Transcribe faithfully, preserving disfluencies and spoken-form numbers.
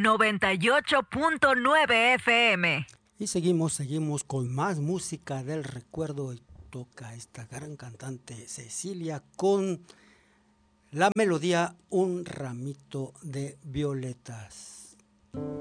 noventa y ocho punto nueve F M. Y seguimos, seguimos con más música del recuerdo y toca esta gran cantante Cecilia con la melodía Un ramito de violetas.